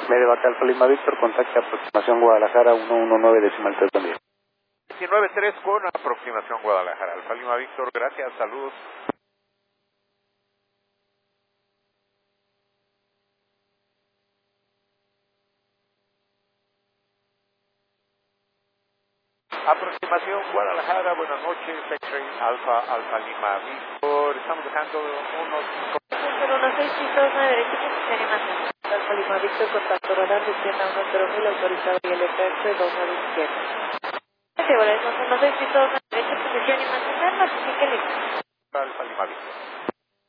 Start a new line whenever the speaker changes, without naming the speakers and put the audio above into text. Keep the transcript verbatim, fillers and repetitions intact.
Medevac Alfa Lima Víctor, contacta aproximación Guadalajara uno uno nueve decimal tres buen día.
diecinueve tres con aproximación Guadalajara. Alfa Lima Víctor, gracias, saludos. Aproximación Guadalajara, buenas noches, X-Ray Alfa, Alfa Lima Víctor, estamos dejando unos...
cero uno seis dos nueve derecha, posición más. Alfa Lima Víctor, contacto radar, descienda uno cero mil, autorizado y L P F dos nueve siete. uno seis dos nueve derecha, posición y mantener, notifique listo.
Alfa Lima Víctor.